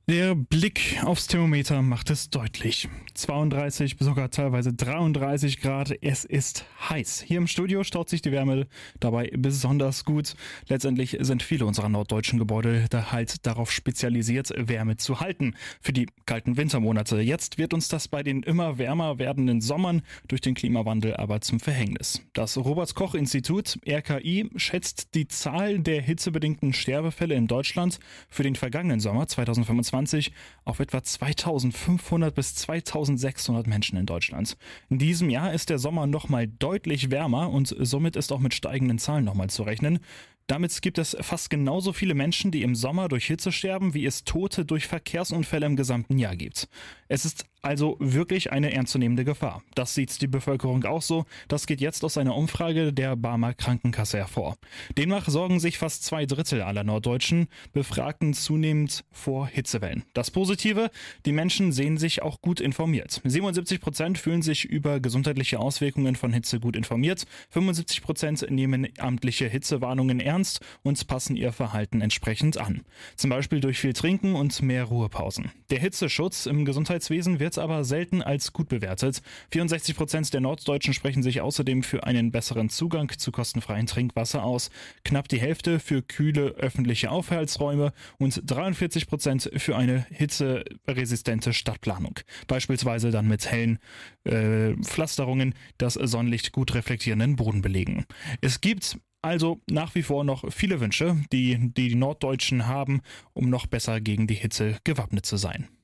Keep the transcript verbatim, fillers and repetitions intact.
Der Blick aufs Thermometer macht es deutlich. zweiunddreißig, sogar teilweise dreiunddreißig Grad. Es ist heiß. Hier im Studio staut sich die Wärme dabei besonders gut. Letztendlich sind viele unserer norddeutschen Gebäude da halt darauf spezialisiert, Wärme zu halten. Für die kalten Wintermonate. Jetzt wird uns das bei den immer wärmer werdenden Sommern durch den Klimawandel aber zum Verhängnis. Das Robert-Koch-Institut, R K I, schätzt die Zahl der hitzebedingten Sterbefälle in Deutschland für den vergangenen Sommer zweitausendfünfundzwanzig auf etwa zweitausendfünfhundert bis zweitausendsechshundert Menschen in Deutschland. In diesem Jahr ist der Sommer nochmal deutlich wärmer und somit ist auch mit steigenden Zahlen nochmal zu rechnen. Damit gibt es fast genauso viele Menschen, die im Sommer durch Hitze sterben, wie es Tote durch Verkehrsunfälle im gesamten Jahr gibt. Es ist also wirklich eine ernstzunehmende Gefahr. Das sieht die Bevölkerung auch so. Das geht jetzt aus einer Umfrage der Barmer Krankenkasse hervor. Demnach sorgen sich fast zwei Drittel aller norddeutschen Befragten zunehmend vor Hitzewellen. Das Positive, die Menschen sehen sich auch gut informiert. siebenundsiebzig Prozent fühlen sich über gesundheitliche Auswirkungen von Hitze gut informiert. fünfundsiebzig Prozent nehmen amtliche Hitzewarnungen ernst und passen ihr Verhalten entsprechend an. Zum Beispiel durch viel Trinken und mehr Ruhepausen. Der Hitzeschutz im Gesundheitswesen wird aber selten als gut bewertet. vierundsechzig Prozent der Norddeutschen sprechen sich außerdem für einen besseren Zugang zu kostenfreiem Trinkwasser aus. Knapp die Hälfte für kühle öffentliche Aufenthaltsräume und dreiundvierzig Prozent für eine hitzeresistente Stadtplanung. Beispielsweise dann mit hellen äh, Pflasterungen, das Sonnenlicht gut reflektierenden Boden belegen. Es gibt also nach wie vor noch viele Wünsche, die die Norddeutschen haben, um noch besser gegen die Hitze gewappnet zu sein.